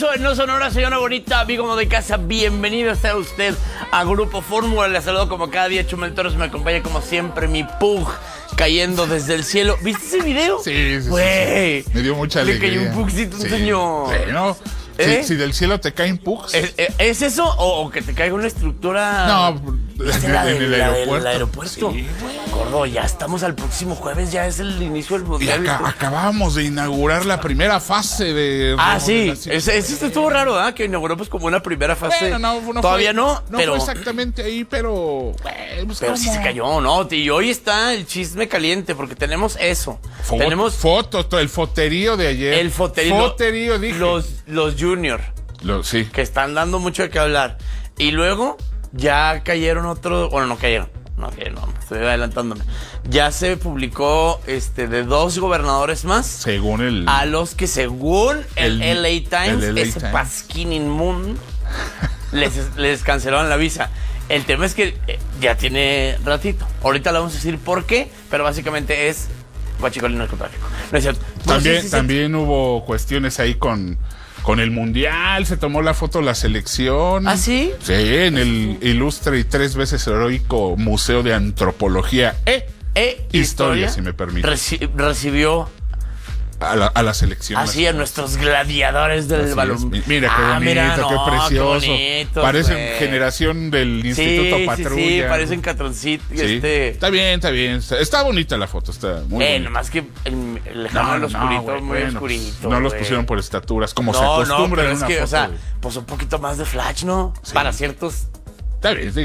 No Sonora, señora bonita, amigo de casa, bienvenido sea usted a Grupo Fórmula. Le saludo como cada día, Chumel Torres, me acompaña como siempre mi Pug cayendo desde el cielo. ¿Viste ese video? Sí. Güey, Me dio mucha alegría. le cayó un Pugcito, un señor. Bueno, si del cielo te caen pugs. ¿Es eso o que te caiga una estructura? No, en el aeropuerto. Del aeropuerto. Sí, Gordo, ya estamos al próximo jueves, ya es el inicio del mundial. Acabamos de inaugurar la primera fase de... Sí, eso estuvo raro, ¿verdad? Que inauguró pues como una primera fase. Bueno, todavía no pero... fue exactamente ahí, pero... Pero sí se cayó, ¿no? Y hoy está el chisme caliente, porque tenemos eso. Tenemos fotos, el foterío de ayer. El foterío, dije. Los Junior. Sí. Que están dando mucho de qué hablar. Y luego ya cayeron otros... Bueno, no cayeron, estoy adelantándome. Ya se publicó de 2 gobernadores más. Según el... A los que según el LA Times, ese Times. pasquín inmundo, les cancelaron la visa. El tema es que ya tiene ratito. Ahorita le vamos a decir por qué, pero básicamente es guachicol y narcotráfico. No es cierto. También hubo cuestiones ahí con el Mundial, se tomó la foto la selección. ¿Ah, sí? Sí, en el ilustre y 3 veces heroico Museo de Antropología Historia, si me permite. Recibió a la selección. Así a nuestros gladiadores del balón. Mira qué bonito, qué precioso. Qué bonitos, parecen generación del Instituto Patrulla. Sí, parecen catroncitos. Sí. Está bien. Está bonita la foto, está muy bonita. Nomás que el lejano oscurito, muy oscurito. No los pusieron por estaturas, como se acostumbra en una foto. O sea, pues un poquito más de flash, ¿no? Sí. Para ciertos... Está bien,